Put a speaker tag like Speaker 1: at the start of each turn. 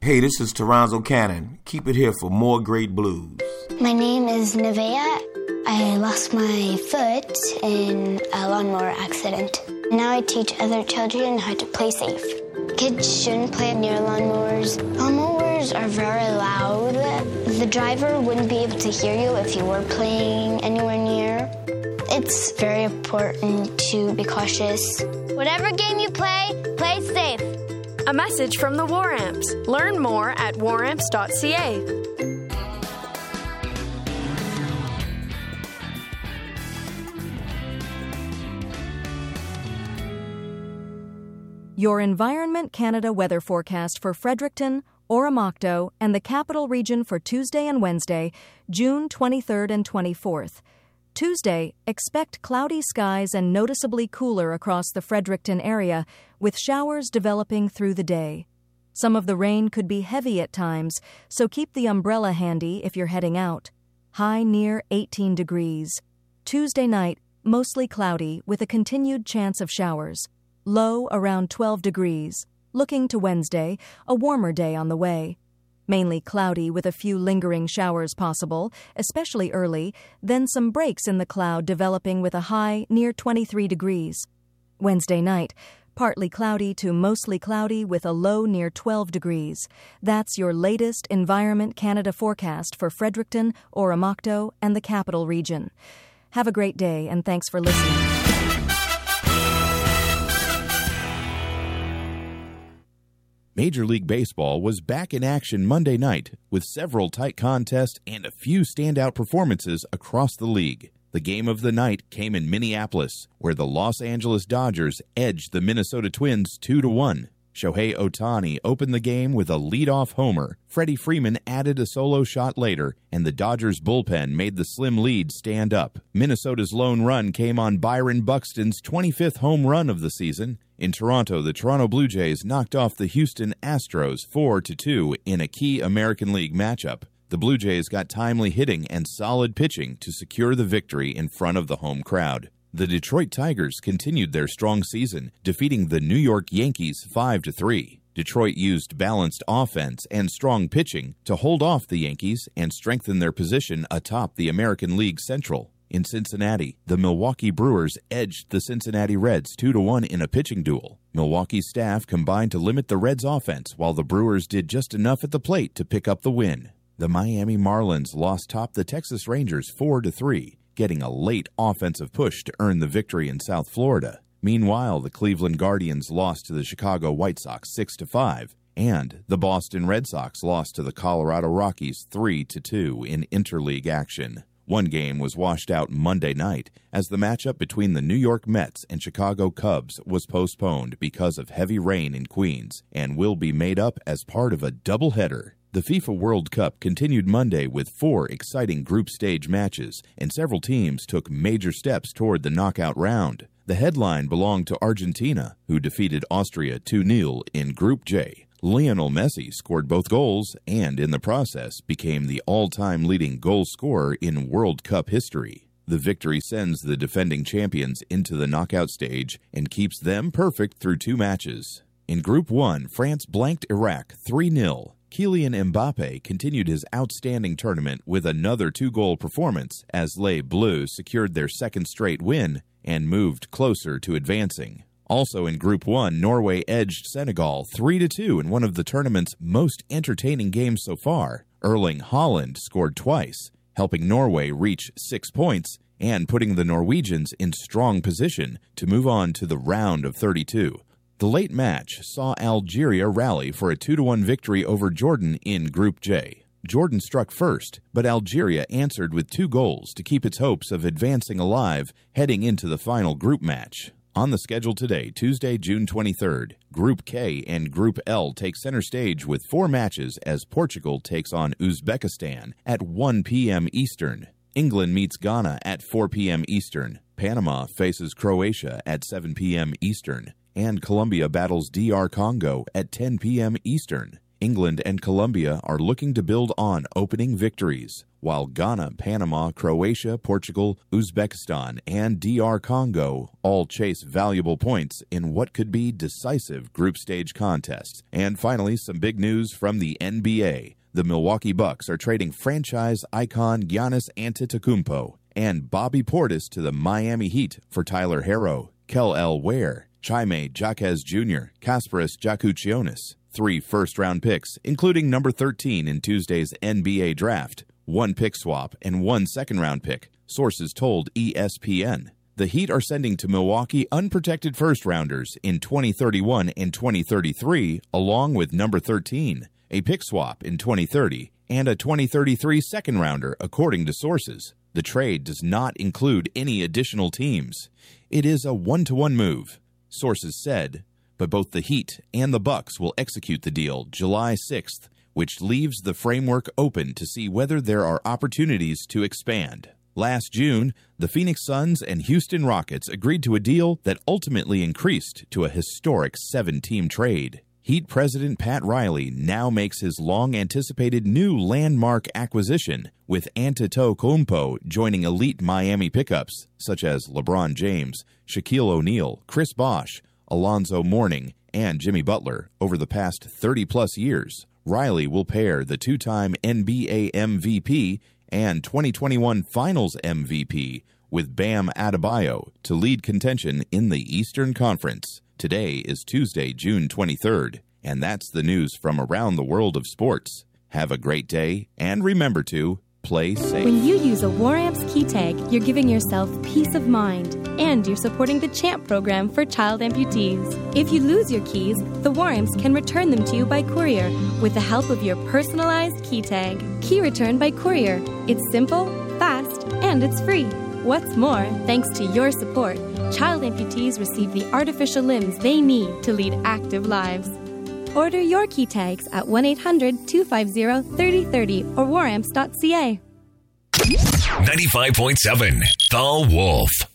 Speaker 1: Hey, this is Toronzo Cannon. Keep it here for more great blues.
Speaker 2: My name is Nevaeh. I lost my foot in a lawnmower accident. Now I teach other children how to play safe. Kids shouldn't play near lawnmowers. Lawnmowers are very loud. The driver wouldn't be able to hear you if you were playing anywhere near. It's very important to be cautious.
Speaker 3: Whatever game you play, play safe.
Speaker 4: A message from the War Amps. Learn more at waramps.ca.
Speaker 5: Your Environment Canada weather forecast for Fredericton, Oromocto, and the Capital Region for Tuesday and Wednesday, June 23rd and 24th. Tuesday, expect cloudy skies and noticeably cooler across the Fredericton area, with showers developing through the day. Some of the rain could be heavy at times, so keep the umbrella handy if you're heading out. High near 18 degrees. Tuesday night, mostly cloudy with a continued chance of showers. Low around 12 degrees. Looking to Wednesday, a warmer day on the way. Mainly cloudy with a few lingering showers possible, especially early, then some breaks in the cloud developing with a high near 23 degrees. Wednesday night, partly cloudy to mostly cloudy with a low near 12 degrees. That's your latest Environment Canada forecast for Fredericton, Oromocto, and the Capital Region. Have a great day, and thanks for listening.
Speaker 6: Major League Baseball was back in action Monday night with several tight contests and a few standout performances across the league. The game of the night came in Minneapolis, where the Los Angeles Dodgers edged the Minnesota Twins 2-1. Shohei Ohtani opened the game with a leadoff homer. Freddie Freeman added a solo shot later, and the Dodgers bullpen made the slim lead stand up. Minnesota's lone run came on Byron Buxton's 25th home run of the season. In Toronto, the Toronto Blue Jays knocked off the Houston Astros 4-2 in a key American League matchup. The Blue Jays got timely hitting and solid pitching to secure the victory in front of the home crowd. The Detroit Tigers continued their strong season, defeating the New York Yankees 5-3. Detroit used balanced offense and strong pitching to hold off the Yankees and strengthen their position atop the American League Central. In Cincinnati, the Milwaukee Brewers edged the Cincinnati Reds 2-1 in a pitching duel. Milwaukee's staff combined to limit the Reds' offense, while the Brewers did just enough at the plate to pick up the win. The Miami Marlins lost top the Texas Rangers 4-3, getting a late offensive push to earn the victory in South Florida. Meanwhile, the Cleveland Guardians lost to the Chicago White Sox 6-5, and the Boston Red Sox lost to the Colorado Rockies 3-2 in interleague action. One game was washed out Monday night as the matchup between the New York Mets and Chicago Cubs was postponed because of heavy rain in Queens and will be made up as part of a doubleheader. The FIFA World Cup continued Monday with 4 exciting group stage matches, and several teams took major steps toward the knockout round. The headline belonged to Argentina, who defeated Austria 2-0 in Group J. Lionel Messi scored both goals and, in the process, became the all-time leading goal scorer in World Cup history. The victory sends the defending champions into the knockout stage and keeps them perfect through 2 matches. In Group 1, France blanked Iraq 3-0. Kylian Mbappe continued his outstanding tournament with another 2-goal performance as Les Bleus secured their second straight win and moved closer to advancing. Also in Group 1, Norway edged Senegal 3-2 in one of the tournament's most entertaining games so far. Erling Haaland scored twice, helping Norway reach 6 points and putting the Norwegians in strong position to move on to the round of 32. The late match saw Algeria rally for a 2-1 victory over Jordan in Group J. Jordan struck first, but Algeria answered with 2 goals to keep its hopes of advancing alive heading into the final group match. On the schedule today, Tuesday, June 23rd, Group K and Group L take center stage with 4 matches as Portugal takes on Uzbekistan at 1 p.m. Eastern. England meets Ghana at 4 p.m. Eastern. Panama faces Croatia at 7 p.m. Eastern. And Colombia battles DR Congo at 10 p.m. Eastern. England and Colombia are looking to build on opening victories, while Ghana, Panama, Croatia, Portugal, Uzbekistan, and DR Congo all chase valuable points in what could be decisive group stage contests. And finally, some big news from the NBA. The Milwaukee Bucks are trading franchise icon Giannis Antetokounmpo and Bobby Portis to the Miami Heat for Tyler Herro, Kel-El Ware, Jaime Jaquez Jr., Kasparas Jakučionis, 3 first-round picks, including number 13 in Tuesday's NBA draft, 1 pick swap, and 1 second-round pick, sources told ESPN. The Heat are sending to Milwaukee unprotected first-rounders in 2031 and 2033, along with number 13, a pick swap in 2030, and a 2033 second-rounder, according to sources. The trade does not include any additional teams. It is a one-to-one move, sources said, but both the Heat and the Bucks will execute the deal July 6th, which leaves the framework open to see whether there are opportunities to expand. Last June, the Phoenix Suns and Houston Rockets agreed to a deal that ultimately increased to a historic 7-team trade. Heat President Pat Riley now makes his long-anticipated new landmark acquisition, with Antetokounmpo joining elite Miami pickups such as LeBron James, Shaquille O'Neal, Chris Bosh, Alonzo Mourning, and Jimmy Butler over the past 30-plus years. Riley will pair the 2-time NBA MVP and 2021 Finals MVP with Bam Adebayo to lead contention in the Eastern Conference. Today is Tuesday, June 23rd, and that's the news from around the world of sports. Have a great day, and remember to play safe.
Speaker 7: When you use a War Amps key tag, you're giving yourself peace of mind, and you're supporting the CHAMP program for child amputees. If you lose your keys, the War Amps can return them to you by courier with the help of your personalized key tag. Key return by courier. It's simple, fast, and it's free. What's more, thanks to your support, child amputees receive the artificial limbs they need to lead active lives. Order your key tags at 1-800-250-3030 or waramps.ca.
Speaker 8: 95.7 The Wolf.